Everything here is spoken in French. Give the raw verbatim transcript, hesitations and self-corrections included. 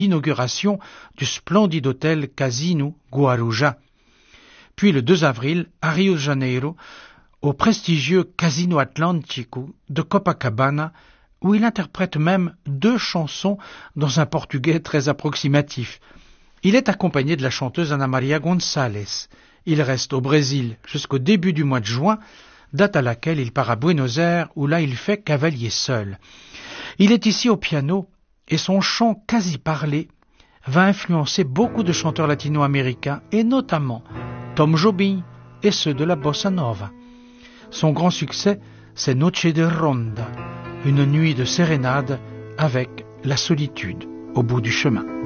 l'inauguration du splendide hôtel Casino Guarujá. Puis le deux avril, à Rio de Janeiro, au prestigieux Casino Atlântico de Copacabana, où il interprète même deux chansons dans un portugais très approximatif. Il est accompagné de la chanteuse Ana Maria Gonçalves. Il reste au Brésil jusqu'au début du mois de juin, date à laquelle il part à Buenos Aires, où là il fait cavalier seul. Il est ici au piano, et son chant quasi parlé va influencer beaucoup de chanteurs latino-américains, et notamment Tom Jobim et ceux de la bossa nova. Son grand succès, c'est Noche de Ronda, une nuit de sérénade avec la solitude au bout du chemin.